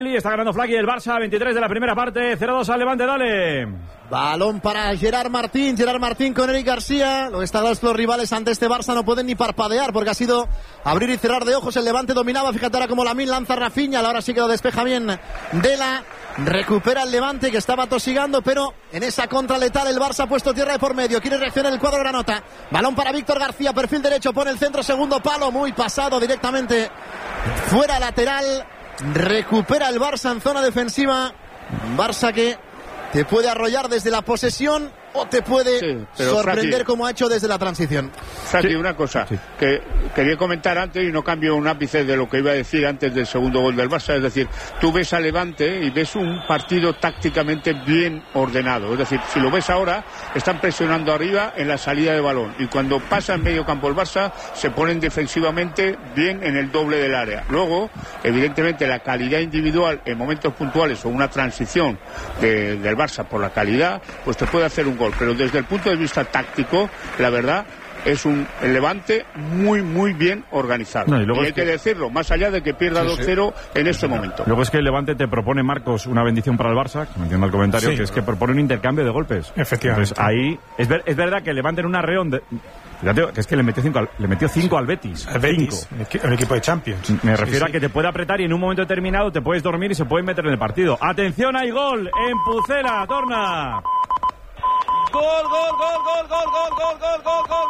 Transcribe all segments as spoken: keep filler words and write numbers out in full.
Está ganando Flaky el Barça, veintitrés de la primera parte, cero dos al Levante, dale. Balón para Gerard Martín, Gerard Martín con Eric García. Lo que está claro es que los rivales ante este Barça no pueden ni parpadear porque ha sido abrir y cerrar de ojos. El Levante dominaba, fíjate ahora como Lamine lanza Rafinha, ahora sí que lo despeja bien Dela. Recupera el Levante que estaba tosigando, pero en esa contra letal el Barça ha puesto tierra de por medio. Quiere reaccionar el cuadro granota. Balón para Víctor García, perfil derecho, pone el centro, segundo palo, muy pasado directamente fuera lateral. Recupera el Barça en zona defensiva. Barça que te puede arrollar desde la posesión o te puede sí, sorprender Fati, como ha hecho desde la transición. Fati, sí. Una cosa sí. que quería comentar antes y no cambio un ápice de lo que iba a decir antes del segundo gol del Barça. Es decir, tú ves a Levante y ves un partido tácticamente bien ordenado. Es decir, si lo ves ahora, están presionando arriba en la salida de balón y cuando pasa en medio campo el Barça se ponen defensivamente bien en el doble del área. Luego, evidentemente, la calidad individual en momentos puntuales o una transición de, del Barça por la calidad, pues te puede hacer un gol, pero desde el punto de vista táctico, la verdad es un Levante muy muy bien organizado. No, y, y hay que, que decirlo, más allá de que pierda sí, dos cero sí. en este momento. Luego es que el Levante te propone, Marcos, una bendición para el Barça, que me entiendo el comentario, sí, que es que propone un intercambio de golpes. Efectivamente. Entonces ahí es, ver, es verdad que el Levante en una arreón de... Fíjate, que es que le metió cinco al, le metió cinco al Betis. Al Betis, el equipo de Champions. Me refiero sí, sí. a que te puede apretar y en un momento determinado te puedes dormir y se pueden meter en el partido. ¡Atención, hay gol! En Pucela, torna. Gol, gol, gol, gol, gol, gol, gol, gol, gol, gol,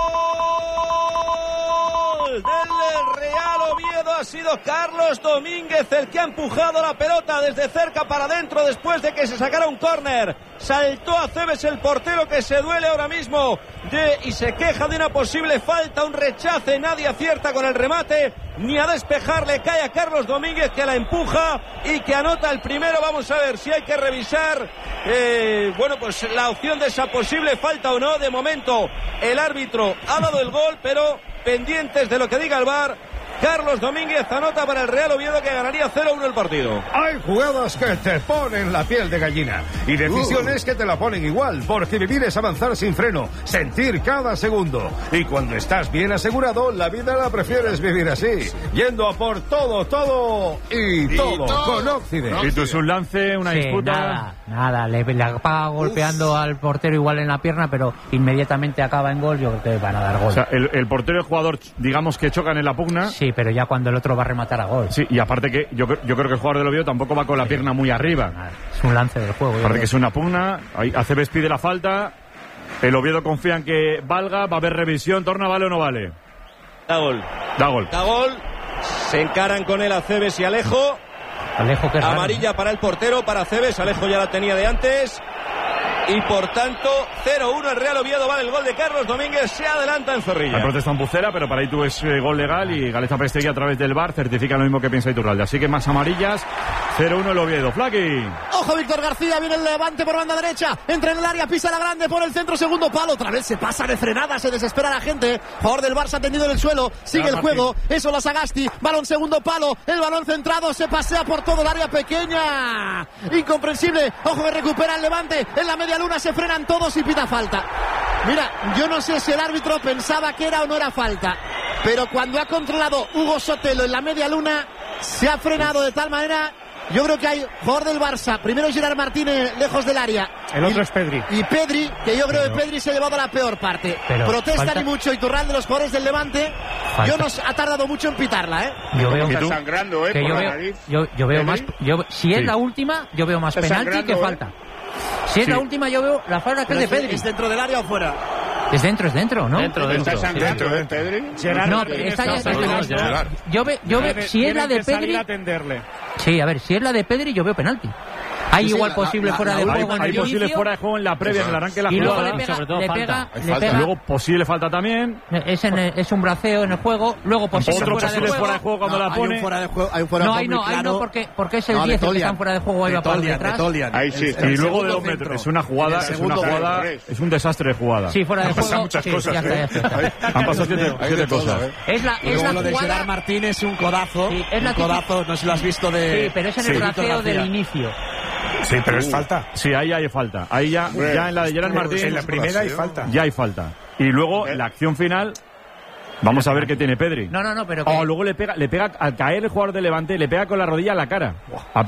gol del Real Oviedo. Ha sido Carlos Domínguez el que ha empujado la pelota desde cerca para adentro después de que se sacara un córner. Saltó a Cebes, el portero, que se duele ahora mismo de, y se queja de una posible falta, un rechace. Nadie acierta con el remate ni a despejarle. Cae a Carlos Domínguez, que la empuja y que anota el primero. Vamos a ver si hay que revisar eh, bueno pues la opción de esa posible falta o no. De momento el árbitro ha dado el gol, pero pendientes de lo que diga el V A R. Carlos Domínguez anota para el Real Oviedo, que ganaría cero uno el partido. Hay jugadas que te ponen la piel de gallina y decisiones uh. que te la ponen igual, porque vivir es avanzar sin freno, sentir cada segundo. Y cuando estás bien asegurado, la vida la prefieres vivir así, yendo a por todo, todo y, y todo, todo con Occident. Y tú es un lance, una sí, disputa. Nada, nada, le, le acaba golpeando Uf. al portero igual en la pierna, pero inmediatamente acaba en gol. Yo creo que van a dar gol. O sea, el, el portero y el jugador, digamos que chocan en la pugna. Sí, pero ya cuando el otro va a rematar a gol. Sí, y aparte que yo, yo creo que el jugador del Oviedo tampoco va con la sí. pierna muy arriba. Es un lance del juego. Aparte que es una pugna, Aceves pide la falta, el Oviedo confía en que valga, va a haber revisión, torna, ¿vale o no vale? Da gol. Da gol. Da gol, se encaran con él Aceves y Alejo. Alejo que es amarilla raro, ¿no? Para el portero, para Aceves, Alejo ya la tenía de antes. Y por tanto, cero uno el Real Oviedo, vale el gol de Carlos Domínguez, se adelanta en Zorrilla. La protesta en Pucela, pero para ahí tú es eh, gol legal y Galeza Prestegui a través del V A R certifica lo mismo que piensa Iturralde. Así que más amarillas, cero uno el Oviedo. Flaky. Ojo, Víctor García, viene el Levante por banda derecha, entra en el área, pisa la grande por el centro, segundo palo, otra vez se pasa de frenada, se desespera la gente. Jugador del Barça tendido en el suelo, sigue el juego, eso la Sagasti, balón segundo palo, el balón centrado, se pasea por todo el área pequeña. Incomprensible, ojo que recupera el Levante, en la media luna se frenan todos y pita falta. Mira, yo no sé si el árbitro pensaba que era o no era falta, pero cuando ha controlado Hugo Sotelo en la media luna, se ha frenado de tal manera. Yo creo que hay jugador del Barça, primero Gerard Martínez lejos del área. El otro y, es Pedri. Y Pedri, que yo creo pero, que Pedri se ha llevado a la peor parte. Protestan falta, y mucho Iturralde de los jugadores del Levante. Falta. Yo nos ha tardado mucho en pitarla, ¿eh? Yo veo está sangrando, ¿eh? Que yo, veo, yo, yo veo más. Yo, si es sí. la última, yo veo más está penalti que falta. ¿eh? Si es sí. la última, yo veo la falta que es de Pedri. ¿Es dentro del área o fuera? Es dentro, es dentro, ¿no? Dentro, dentro. ¿Está sangrando, eh, Pedri? No, está ya. Yo veo, yo veo, si es la de Pedri. Sí, a ver, si es la de Pedri, yo veo penalti. Hay sí, igual sí, posible la, fuera la, de juego en el inicio. Hay posible fuera de juego en la previa, en el arranque de la y jugada. Luego le pega, sobre todo le falta. Pega, le falta. Pega. Luego posible falta también. Es, en el, es un braceo en el juego. Luego posible Otro fuera, posible de juego. fuera de juego cuando no, la pone. Hay un fuera de juego, hay un fuera de no, juego hay no, claro. hay no, porque, porque es el no, diez el que Tolian, está fuera de juego. Ahí va para detrás. Ahí sí. Y luego de dos metros. Es una jugada, es una jugada, es un desastre de jugada. Sí, fuera de juego. Han pasado muchas cosas. Han pasado siete cosas. Es la lo de Gerard Martínez, un codazo. Un codazo, no sé si lo has visto de. Sí, pero es en el braceo del inicio. Sí, pero es falta. Sí, ahí hay falta. Ahí ya, ya en la de Gerard Martín. En la primera hay falta. Ya hay falta. Y luego la acción final. Vamos a ver qué tiene Pedri. No, no, no, pero... Que... Oh, luego le pega, le pega al caer el jugador de Levante, le pega con la rodilla a la cara.